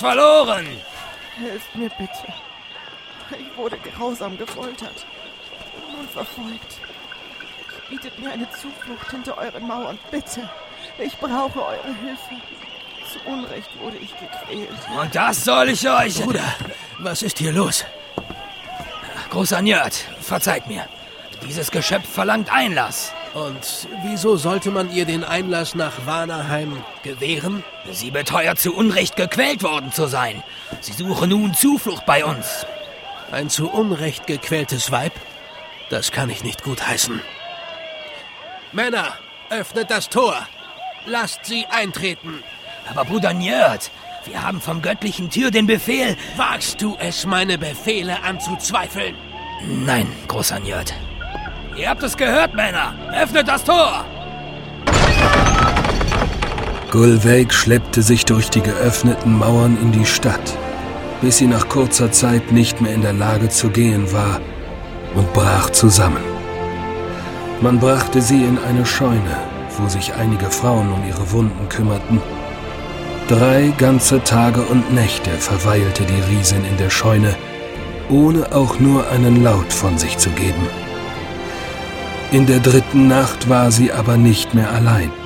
verloren! Helft mir bitte. Ich wurde grausam gefoltert und verfolgt. Bietet mir eine Zuflucht hinter euren Mauern, bitte. Ich brauche eure Hilfe. Zu Unrecht wurde ich gequält. Und das soll ich euch... Bruder, was ist hier los? Großer Njörd, verzeiht mir. Dieses Geschöpf verlangt Einlass. Und wieso sollte man ihr den Einlass nach Vanaheim gewähren? Sie beteuert, zu Unrecht gequält worden zu sein. Sie suche nun Zuflucht bei uns. Ein zu Unrecht gequältes Weib? Das kann ich nicht gutheißen. Männer, öffnet das Tor. Lasst sie eintreten. Aber Bruder Njörd, wir haben vom göttlichen Tür den Befehl... Wagst du es, meine Befehle anzuzweifeln? Nein, großer Njörd. Ihr habt es gehört, Männer. Öffnet das Tor! Gulveig schleppte sich durch die geöffneten Mauern in die Stadt, bis sie nach kurzer Zeit nicht mehr in der Lage zu gehen war und brach zusammen. Man brachte sie in eine Scheune, wo sich einige Frauen um ihre Wunden kümmerten. 3 ganze Tage und Nächte verweilte die Riesin in der Scheune, ohne auch nur einen Laut von sich zu geben. In der 3. Nacht war sie aber nicht mehr allein.